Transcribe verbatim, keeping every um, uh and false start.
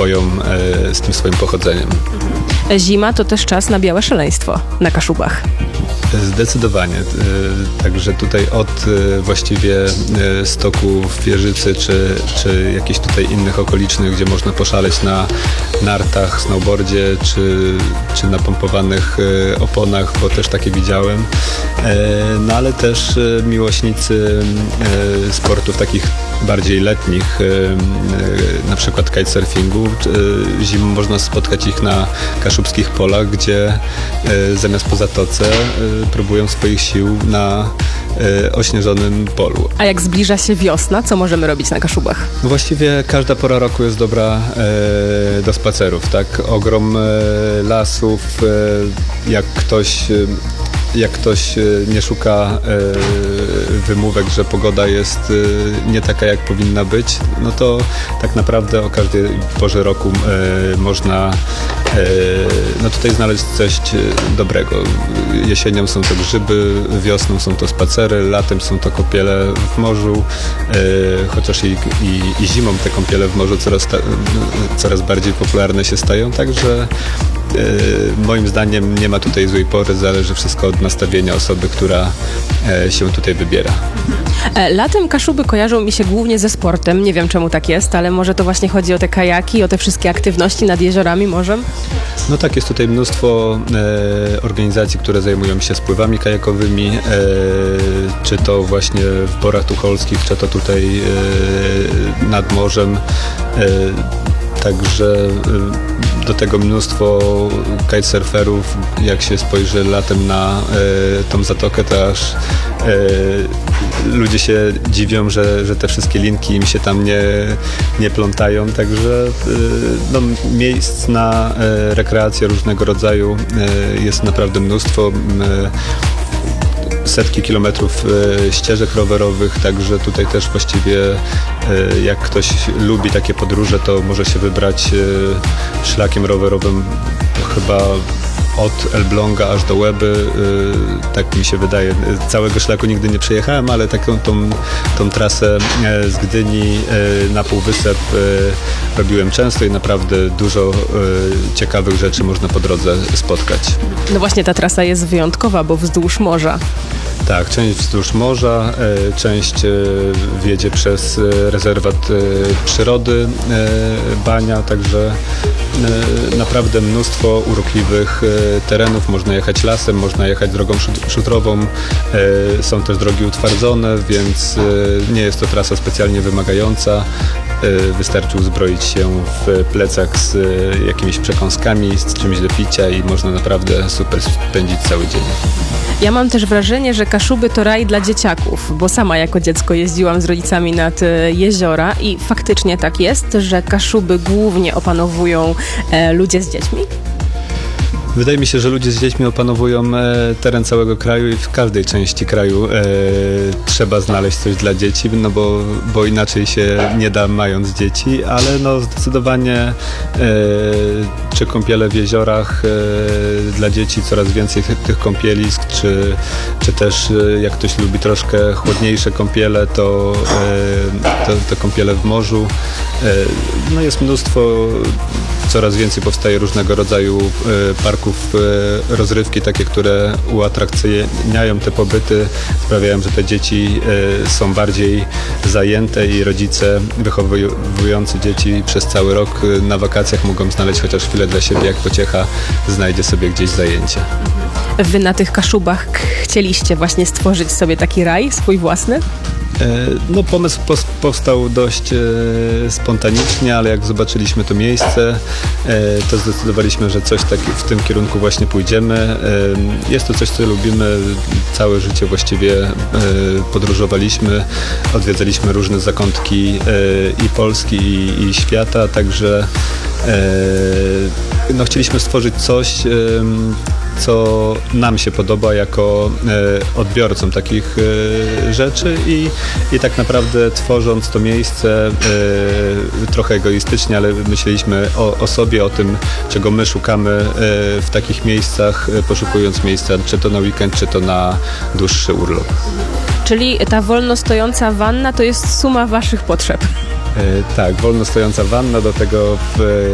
swoją, z tym swoim pochodzeniem. Zima to też czas na białe szaleństwo na Kaszubach. Zdecydowanie. Także tutaj od właściwie stoków Wieżycy, czy, czy jakichś tutaj innych okolicznych, gdzie można poszaleć na nartach, snowboardzie, czy, czy na pompowanych oponach, bo też takie widziałem. No ale też miłośnicy sportów takich bardziej letnich, na przykład kitesurfingu. Zimą można spotkać ich na kaszubskich polach, gdzie zamiast po zatoce próbują swoich sił na ośnieżonym polu. A jak zbliża się wiosna, co możemy robić na Kaszubach? Właściwie każda pora roku jest dobra do spacerów, tak? Ogrom lasów, jak ktoś jak ktoś nie szuka wymówek, że pogoda jest nie taka, jak powinna być, no to tak naprawdę o każdej porze roku można no tutaj znaleźć coś dobrego. Jesienią są to grzyby, wiosną są to spacery, latem są to kąpiele w morzu, chociaż i, i, i zimą te kąpiele w morzu coraz, ta, coraz bardziej popularne się stają, także moim zdaniem nie ma tutaj złej pory, zależy wszystko od nastawienia osoby, która się tutaj wybiera. Latem Kaszuby kojarzą mi się głównie ze sportem. Nie wiem, czemu tak jest, ale może to właśnie chodzi o te kajaki, o te wszystkie aktywności nad jeziorami, morzem? No tak, jest tutaj mnóstwo e, organizacji, które zajmują się spływami kajakowymi, e, czy to właśnie w Borach Tucholskich, czy to tutaj e, nad morzem. E, Także do tego mnóstwo kitesurferów. Jak się spojrzy latem na e, tą zatokę, to aż e, ludzie się dziwią, że, że te wszystkie linki im się tam nie, nie plątają. Także e, no, miejsc na e, rekreację różnego rodzaju e, jest naprawdę mnóstwo. E, setki kilometrów e, ścieżek rowerowych, także tutaj też właściwie e, jak ktoś lubi takie podróże, to może się wybrać e, szlakiem rowerowym chyba od Elbląga aż do Łeby, e, tak mi się wydaje. Całego szlaku nigdy nie przejechałem, ale taką tą, tą trasę e, z Gdyni e, na Półwysep e, robiłem często i naprawdę dużo e, ciekawych rzeczy można po drodze spotkać. No właśnie, ta trasa jest wyjątkowa, bo wzdłuż morza. Tak, część wzdłuż morza, e, część e, wiedzie przez e, rezerwat e, przyrody e, Bania, także e, naprawdę mnóstwo urokliwych e, terenów. Można jechać lasem, można jechać drogą szutrową, e, są też drogi utwardzone, więc e, nie jest to trasa specjalnie wymagająca. E, wystarczy uzbroić się w plecak z e, jakimiś przekąskami, z czymś do picia i można naprawdę super spędzić cały dzień. Ja mam też wrażenie, że Kaszuby to raj dla dzieciaków, bo sama jako dziecko jeździłam z rodzicami nad jeziora i faktycznie tak jest, że Kaszuby głównie opanowują e, ludzie z dziećmi. Wydaje mi się, że ludzie z dziećmi opanowują e, teren całego kraju i w każdej części kraju e, trzeba znaleźć coś dla dzieci, no bo, bo inaczej się nie da, mając dzieci, ale no zdecydowanie e, czy kąpiele w jeziorach e, dla dzieci, coraz więcej tych kąpielisk, czy, czy też e, jak ktoś lubi troszkę chłodniejsze kąpiele, to, e, to, to kąpiele w morzu. E, no jest mnóstwo, coraz więcej powstaje różnego rodzaju e, parków rozrywki, takie, które uatrakcyjniają te pobyty, sprawiają, że te dzieci są bardziej zajęte i rodzice wychowujący dzieci przez cały rok na wakacjach mogą znaleźć chociaż chwilę dla siebie, jak pociecha znajdzie sobie gdzieś zajęcie. Wy na tych Kaszubach chcieliście właśnie stworzyć sobie taki raj, swój własny? No pomysł powstał dość e, spontanicznie, ale jak zobaczyliśmy to miejsce, e, to zdecydowaliśmy, że coś tak w tym kierunku właśnie pójdziemy. E, jest to coś, co lubimy. Całe życie właściwie e, podróżowaliśmy, odwiedzaliśmy różne zakątki e, i Polski, i, i świata, także e, no, chcieliśmy stworzyć coś, e, co nam się podoba jako e, odbiorcom takich e, rzeczy i, i tak naprawdę tworząc to miejsce e, trochę egoistycznie, ale myśleliśmy o, o sobie, o tym, czego my szukamy e, w takich miejscach, e, poszukując miejsca, czy to na weekend, czy to na dłuższy urlop. Czyli ta wolno stojąca wanna to jest suma waszych potrzeb. E, tak, wolno stojąca wanna, do tego w